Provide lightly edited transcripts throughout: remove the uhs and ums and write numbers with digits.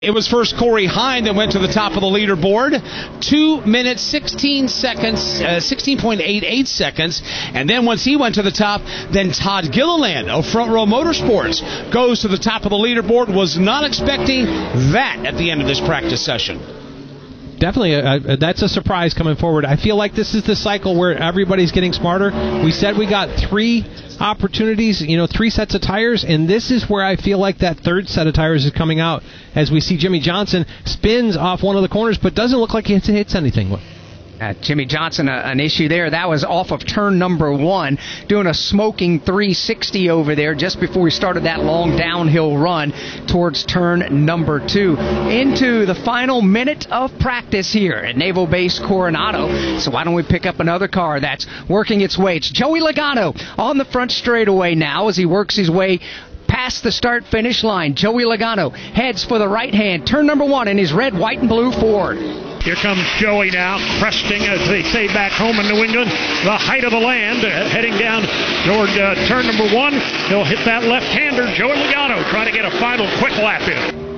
It was first Corey Hine that went to the top of the leaderboard. 2 minutes, 16 seconds, 16.88 seconds. And then once he went to the top, then Todd Gilliland of Front Row Motorsports goes to the top of the leaderboard. Was not expecting that at the end of this practice session. Definitely, that's a surprise coming forward. I feel like this is the cycle where everybody's getting smarter. We said we got 3 opportunities, 3 sets of tires, and this is where I feel like that third set of tires is coming out as we see Jimmy Johnson spins off one of the corners, but doesn't look like he hits anything. Jimmy Johnson, an issue there. That was off of turn number 1, doing a smoking 360 over there just before we started that long downhill run towards turn number 2. Into the final minute of practice here at Naval Base Coronado. So why don't we pick up another car that's working its way. It's Joey Logano on the front straightaway now as he works his way past the start-finish line. Joey Logano heads for the right hand, turn number 1 in his red, white, and blue Ford. Here comes Joey now, cresting, as they say back home in New England, the height of the land, heading down toward turn number 1. He'll hit that left-hander. Joey Logano trying to get a final quick lap in.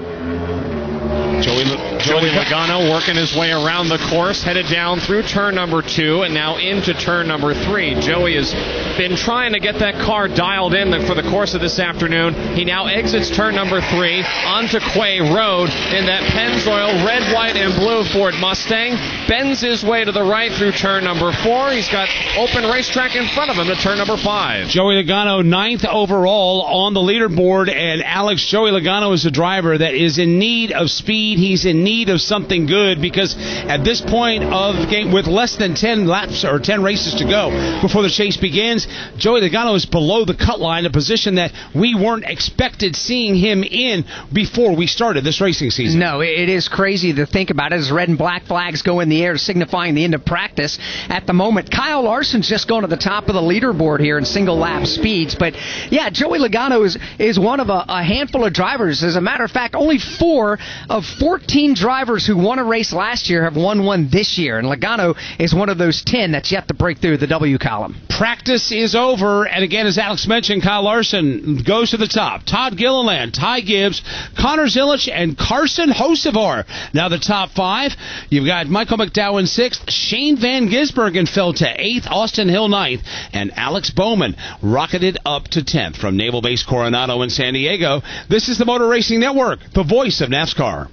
Joey Logano working his way around the course, headed down through turn number 2 and now into turn number 3. Joey has been trying to get that car dialed in for the course of this afternoon. He now exits turn number 3 onto Quay Road in that Pennzoil red, white, and blue Ford Mustang. Bends his way to the right through turn number 4. He's got open racetrack in front of him to turn number 5. Joey Logano 9th overall on the leaderboard, and Alex, Joey Logano is a driver that is in need of speed. He's in need of something good because at this point of the game, with less than 10 laps or 10 races to go before the chase begins, Joey Logano is below the cut line, a position that we weren't expected seeing him in before we started this racing season. No, it is crazy to think about it as red and black flags go in the air signifying the end of practice at the moment. Kyle Larson's just going to the top of the leaderboard here in single lap speeds, but yeah, Joey Logano is one of a handful of drivers. As a matter of fact, only 4 of 14 drivers who won a race last year have won one this year, and Logano is one of those 10 that's yet to break through the W column. Practice is over, and again, as Alex mentioned, Kyle Larson goes to the top. Todd Gilliland, Ty Gibbs, Connor Zilich, and Carson Hocevar. Now the top 5. You've got Michael McDowell 6th, Shane Van Gisbergen fell to 8th, Austin Hill 9th, and Alex Bowman rocketed up to 10th from Naval Base Coronado in San Diego. This is the Motor Racing Network, the voice of NASCAR.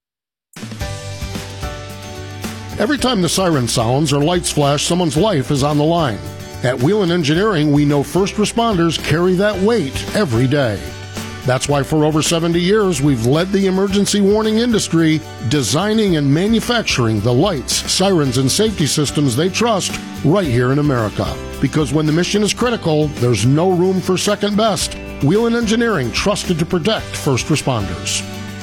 Every time the siren sounds or lights flash, someone's life is on the line. At Whelen Engineering, we know first responders carry that weight every day. That's why for over 70 years, we've led the emergency warning industry, designing and manufacturing the lights, sirens, and safety systems they trust right here in America. Because when the mission is critical, there's no room for second best. Whelen Engineering, trusted to protect first responders.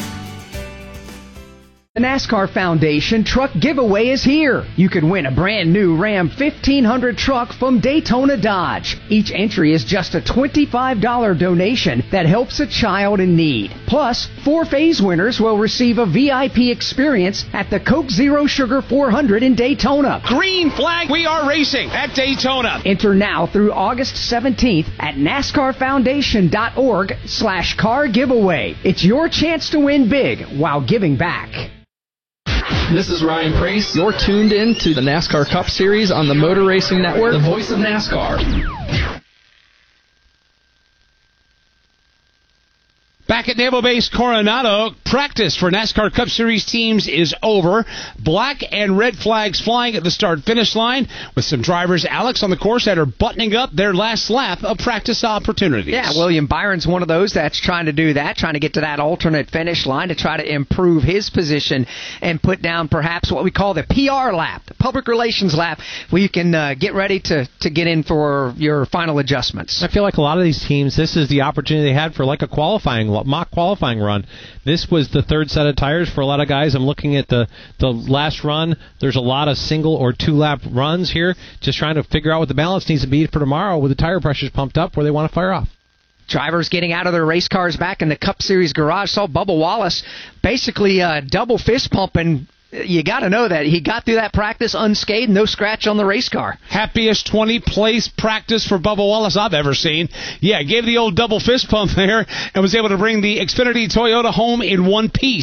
The NASCAR Foundation Truck Giveaway is here. You can win a brand new Ram 1500 truck from Daytona Dodge. Each entry is just a $25 donation that helps a child in need. Plus, 4 phase winners will receive a VIP experience at the Coke Zero Sugar 400 in Daytona. Green flag, we are racing at Daytona. Enter now through August 17th at NASCARFoundation.org/car giveaway. It's your chance to win big while giving back. This is Ryan Preece. You're tuned in to the NASCAR Cup Series on the Motor Racing Network, the voice of NASCAR. Back at Naval Base Coronado, practice for NASCAR Cup Series teams is over. Black and red flags flying at the start-finish line with some drivers, Alex, on the course that are buttoning up their last lap of practice opportunities. Yeah, William Byron's one of those that's trying to do that, trying to get to that alternate finish line to try to improve his position and put down perhaps what we call the PR lap, the public relations lap, where you can get ready to get in for your final adjustments. I feel like a lot of these teams, this is the opportunity they had for like a mock qualifying run. This was the third set of tires for a lot of guys. I'm looking at the last run. There's a lot of single or 2-lap runs here, just trying to figure out what the balance needs to be for tomorrow with the tire pressures pumped up where they want to fire off. Drivers getting out of their race cars back in the Cup Series garage. Saw Bubba Wallace basically double fist pumping. You got to know that he got through that practice unscathed, no scratch on the race car. Happiest 20-place practice for Bubba Wallace I've ever seen. Yeah, gave the old double fist pump there and was able to bring the Xfinity Toyota home in one piece.